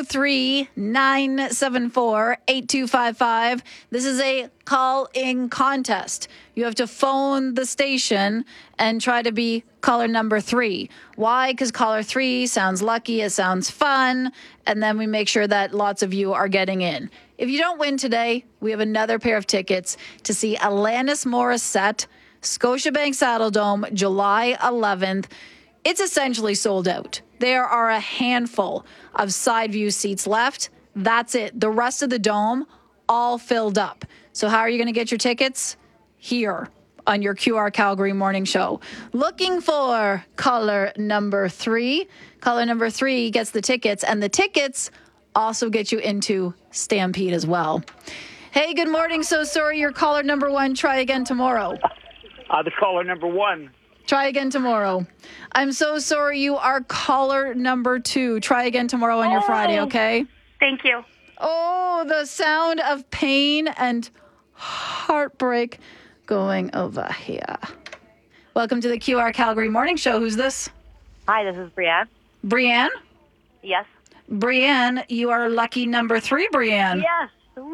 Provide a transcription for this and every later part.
703-974-8255. This is a call-in contest. You have to phone the station and try to be caller number 3. Why? Because caller 3 sounds lucky, it sounds fun, and then we make sure that lots of you are getting in. If you don't win today, we have another pair of tickets to see Alanis Morissette, Scotiabank Saddledome, July 11th. It's essentially sold out. There are a handful of side view seats left. That's it. The rest of the dome, all filled up. So how are you going to get your tickets? Here on your QR Calgary Morning Show. Looking for caller number 3. Caller number 3 gets the tickets, and the tickets also get you into Stampede as well. Hey, good morning. So sorry, you're caller number 1. Try again tomorrow. The caller number 1. Try again tomorrow. I'm so sorry, you are caller number 2. Try again tomorrow on your Friday, okay? Thank you. Oh, the sound of pain and heartbreak going over here. Welcome to the QR Calgary Morning Show. Who's this? Hi, this is Brianne. Brianne? Yes. Brianne, you are lucky number 3, Brianne. Yes.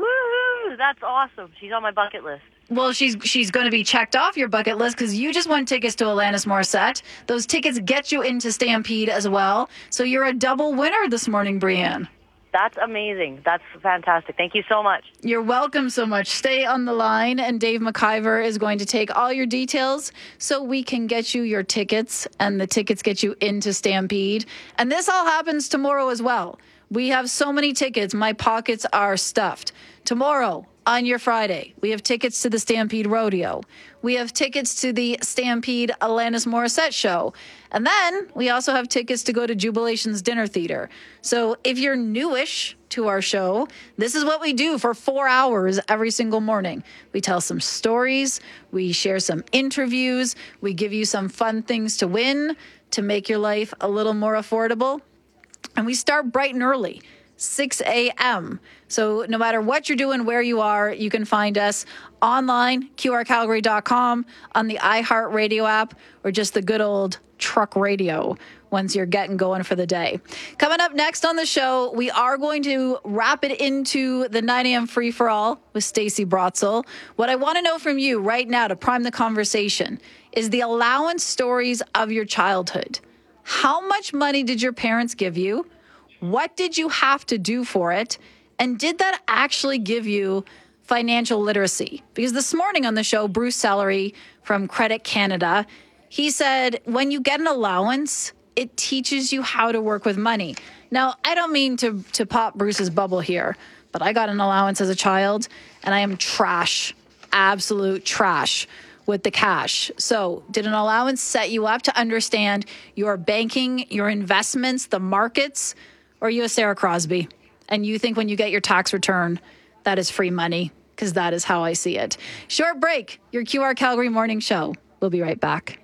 Woo! That's awesome. She's on my bucket list. Well, she's going to be checked off your bucket list because you just won tickets to Alanis Morissette. Those tickets get you into Stampede as well. So you're a double winner this morning, Brianne. That's amazing. That's fantastic. Thank you so much. You're welcome so much. Stay on the line, and Dave McIver is going to take all your details so we can get you your tickets, and the tickets get you into Stampede. And this all happens tomorrow as well. We have so many tickets. My pockets are stuffed. Tomorrow, on your Friday, we have tickets to the Stampede Rodeo. We have tickets to the Stampede Alanis Morissette show. And then we also have tickets to go to Jubilation's Dinner Theater. So if you're newish to our show, this is what we do for 4 hours every single morning. We tell some stories. We share some interviews. We give you some fun things to win to make your life a little more affordable. And we start bright and early. 6 a.m. So no matter what you're doing, where you are, you can find us online, qrcalgary.com, on the iHeartRadio app, or just the good old truck radio once you're getting going for the day. Coming up next on the show, we are going to wrap it into the 9 a.m. free-for-all with Stacey Brotzel. What I want to know from you right now to prime the conversation is the allowance stories of your childhood. How much money did your parents give you? What did you have to do for it? And did that actually give you financial literacy? Because this morning on the show, Bruce Sellery from Credit Canada, he said, when you get an allowance, it teaches you how to work with money. Now, I don't mean to pop Bruce's bubble here, but I got an allowance as a child, and I am trash, absolute trash with the cash. So did an allowance set you up to understand your banking, your investments, the markets? Or are you a Sarah Crosby? And you think when you get your tax return, that is free money? Because that is how I see it. Short break, your QR Calgary Morning Show. We'll be right back.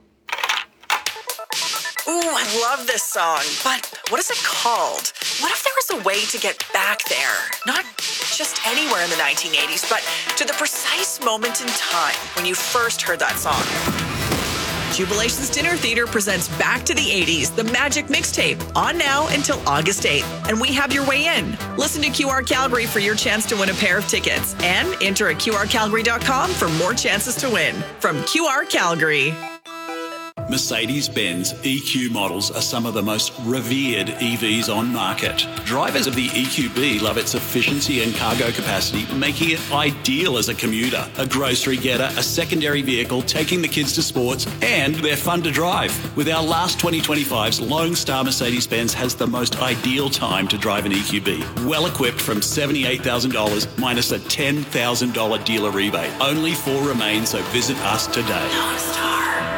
Ooh, I love this song, but what is it called? What if there was a way to get back there? Not just anywhere in the 1980s, but to the precise moment in time when you first heard that song. Jubilation's Dinner Theater presents Back to the 80s, the Magic Mixtape, on now until August 8th. And we have your way in. Listen to QR Calgary for your chance to win a pair of tickets. And enter at qrcalgary.com for more chances to win. From QR Calgary. Mercedes-Benz EQ models are some of the most revered EVs on market. Drivers of the EQB love its efficiency and cargo capacity, making it ideal as a commuter, a grocery getter, a secondary vehicle, taking the kids to sports, and they're fun to drive. With our last 2025's Lone Star Mercedes-Benz has the most ideal time to drive an EQB. Well equipped from $78,000 minus a $10,000 dealer rebate. Only 4 remain, so visit us today. Lone Star.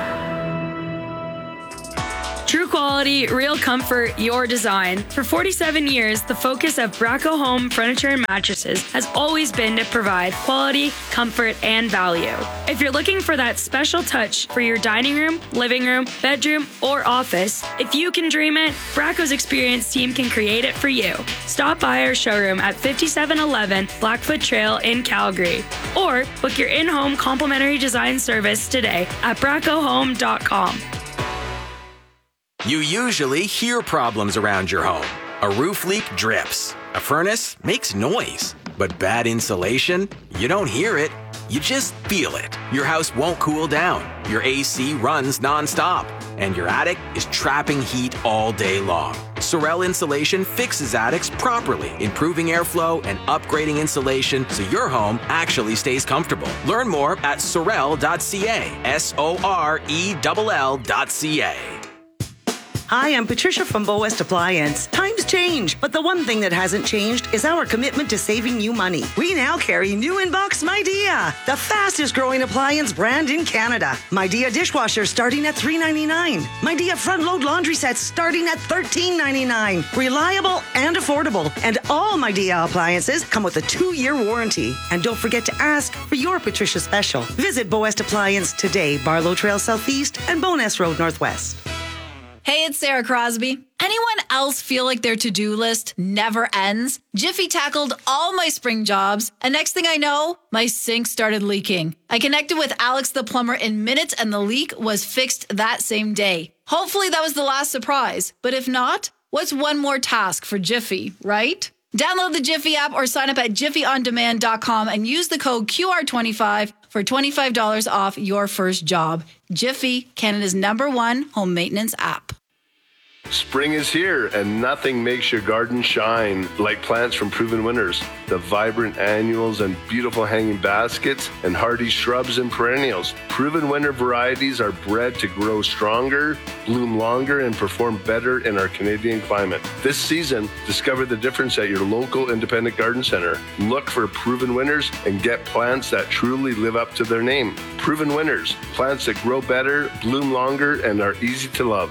True quality, real comfort, your design. For 47 years, the focus of Braco Home Furniture and Mattresses has always been to provide quality, comfort, and value. If you're looking for that special touch for your dining room, living room, bedroom, or office, if you can dream it, Braco's experienced team can create it for you. Stop by our showroom at 5711 Blackfoot Trail in Calgary, or book your in-home complimentary design service today at bracohome.com. You usually hear problems around your home. A roof leak drips. A furnace makes noise. But bad insulation? You don't hear it. You just feel it. Your house won't cool down. Your AC runs nonstop. And your attic is trapping heat all day long. Sorel Insulation fixes attics properly, improving airflow and upgrading insulation so your home actually stays comfortable. Learn more at sorel.ca. SORELL.ca. Hi, I'm Patricia from Bow West Appliance. Times change, but the one thing that hasn't changed is our commitment to saving you money. We now carry new in-box MyDia, the fastest growing appliance brand in Canada. MyDia dishwasher starting at $3.99. MyDia front-load laundry sets starting at $13.99. Reliable and affordable. And all MyDia appliances come with a 2-year warranty. And don't forget to ask for your Patricia special. Visit Bow West Appliance today, Barlow Trail Southeast and Bowness Road Northwest. Hey, it's Sarah Crosby. Anyone else feel like their to-do list never ends? Jiffy tackled all my spring jobs, and next thing I know, my sink started leaking. I connected with Alex the plumber in minutes, and the leak was fixed that same day. Hopefully that was the last surprise, but if not, what's one more task for Jiffy, right? Download the Jiffy app or sign up at jiffyondemand.com and use the code QR25 for $25 off your first job. Jiffy, Canada's #1 home maintenance app. Spring is here, and nothing makes your garden shine like plants from Proven Winners. The vibrant annuals and beautiful hanging baskets and hardy shrubs and perennials. Proven Winner varieties are bred to grow stronger, bloom longer, and perform better in our Canadian climate. This season, discover the difference at your local independent garden center. Look for Proven Winners and get plants that truly live up to their name. Proven Winners, plants that grow better, bloom longer, and are easy to love.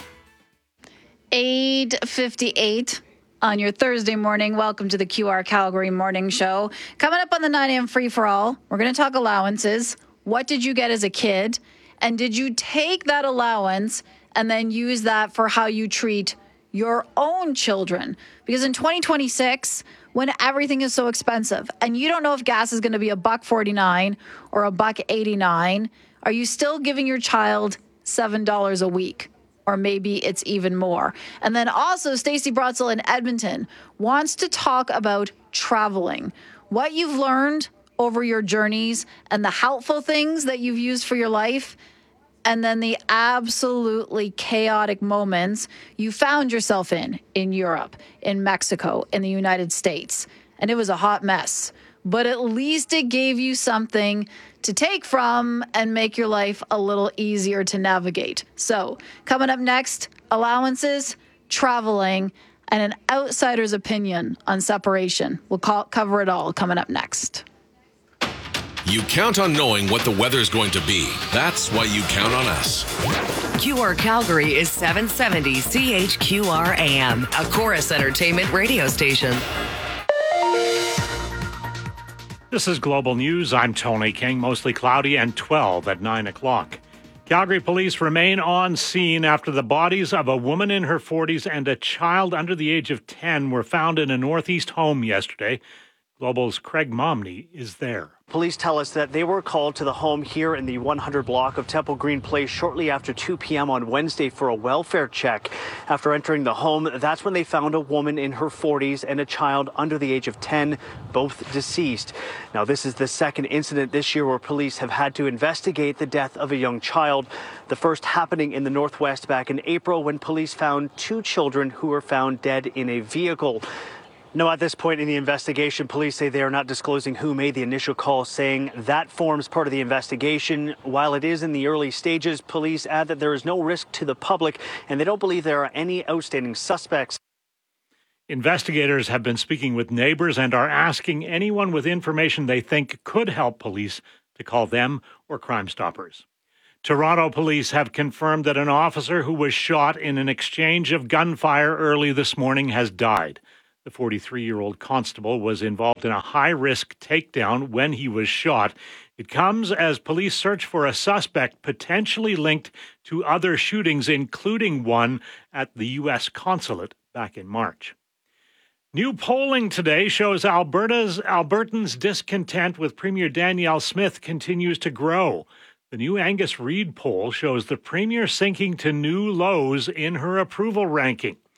8:58 on your Thursday morning. Welcome to the QR Calgary Morning Show. Coming up on the 9 a.m. free-for-all, we're going to talk allowances. What did you get as a kid? And did you take that allowance and then use that for how you treat your own children? Because in 2026, when everything is so expensive and you don't know if gas is going to be $1.49 or $1.89, are you still giving your child $7 a week? Or maybe it's even more. And then also, Stacey Brotzel in Edmonton wants to talk about traveling, what you've learned over your journeys and the helpful things that you've used for your life, and then the absolutely chaotic moments you found yourself in Europe, in Mexico, in the United States. And it was a hot mess. But at least it gave you something to take from and make your life a little easier to navigate. So, coming up next, allowances, traveling, and an outsider's opinion on separation. We'll cover it all coming up next. You count on knowing what the weather's going to be. That's why you count on us. QR Calgary is 770 CHQR AM, a Chorus Entertainment radio station. This is Global News. I'm Tony King. Mostly cloudy and 12 at 9 o'clock. Calgary police remain on scene after the bodies of a woman in her 40s and a child under the age of 10 were found in a northeast home yesterday. Global's Craig Momney is there. Police tell us that they were called to the home here in the 100 block of Temple Green Place shortly after 2 p.m. on Wednesday for a welfare check. After entering the home, that's when they found a woman in her 40s and a child under the age of 10, both deceased. Now, this is the second incident this year where police have had to investigate the death of a young child. The first happening in the Northwest back in April when police found 2 children who were found dead in a vehicle. No, at this point in the investigation, police say they are not disclosing who made the initial call, saying that forms part of the investigation. While it is in the early stages, police add that there is no risk to the public and they don't believe there are any outstanding suspects. Investigators have been speaking with neighbors and are asking anyone with information they think could help police to call them or Crime Stoppers. Toronto police have confirmed that an officer who was shot in an exchange of gunfire early this morning has died. The 43-year-old constable was involved in a high-risk takedown when he was shot. It comes as police search for a suspect potentially linked to other shootings, including one at the U.S. consulate back in March. New polling today shows Albertans' discontent with Premier Danielle Smith continues to grow. The new Angus Reid poll shows the Premier sinking to new lows in her approval ranking. The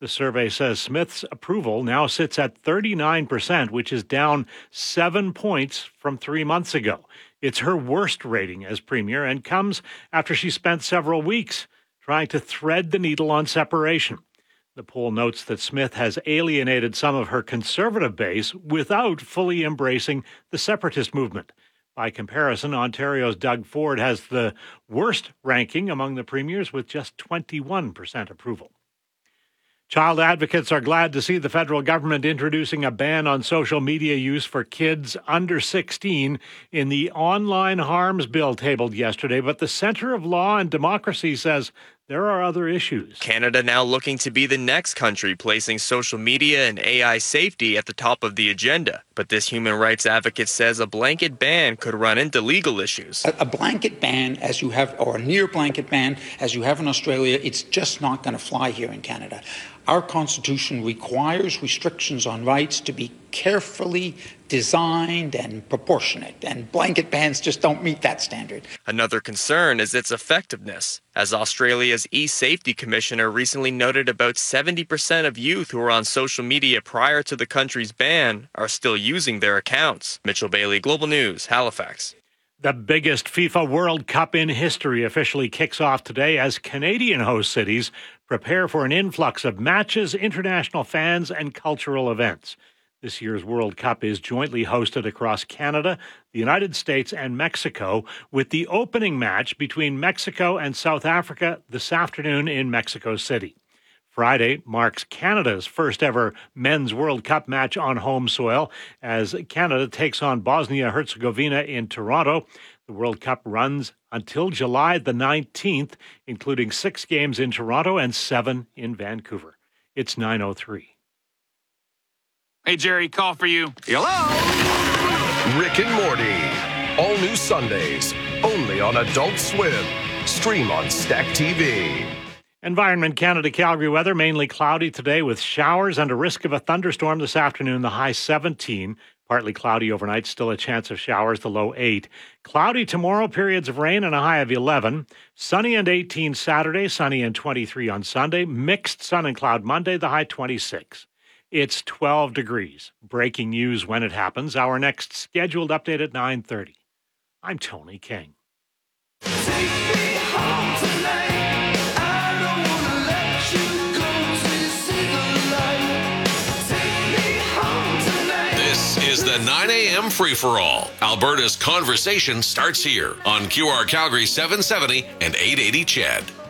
The survey says Smith's approval now sits at 39%, which is down 7 points from 3 months ago. It's her worst rating as premier and comes after she spent several weeks trying to thread the needle on separation. The poll notes that Smith has alienated some of her conservative base without fully embracing the separatist movement. By comparison, Ontario's Doug Ford has the worst ranking among the premiers with just 21% approval. Child advocates are glad to see the federal government introducing a ban on social media use for kids under 16 in the online harms bill tabled yesterday, but the Centre of Law and Democracy says there are other issues. Canada now looking to be the next country placing social media and AI safety at the top of the agenda. But this human rights advocate says a blanket ban could run into legal issues. A blanket ban, as you have, or a near blanket ban, as you have in Australia, it's just not going to fly here in Canada. Our Constitution requires restrictions on rights to be carefully designed and proportionate, and blanket bans just don't meet that standard. Another concern is its effectiveness. As Australia's e-safety commissioner recently noted, about 70% of youth who were on social media prior to the country's ban are still using their accounts. Mitchell Bailey, Global News, Halifax. The biggest FIFA World Cup in history officially kicks off today as Canadian host cities prepare for an influx of matches, international fans, and cultural events. This year's World Cup is jointly hosted across Canada, the United States, and Mexico, with the opening match between Mexico and South Africa this afternoon in Mexico City. Friday marks Canada's first ever men's World Cup match on home soil as Canada takes on Bosnia-Herzegovina in Toronto. The World Cup runs until July the 19th, including 6 games in Toronto and 7 in Vancouver. It's 9:03. Hey, Jerry, call for you. Hello? Rick and Morty. All new Sundays, only on Adult Swim. Stream on Stack TV. Environment Canada Calgary weather, mainly cloudy today with showers and a risk of a thunderstorm this afternoon, the high 17. Partly cloudy overnight, still a chance of showers, the low 8. Cloudy tomorrow, periods of rain and a high of 11. Sunny and 18 Saturday, sunny and 23 on Sunday. Mixed sun and cloud Monday, the high 26. It's 12 degrees. Breaking news when it happens. Our next scheduled update at 9:30. I'm Tony King. This is the 9 a.m. free-for-all. Alberta's conversation starts here on QR Calgary 770 and 880 CHED.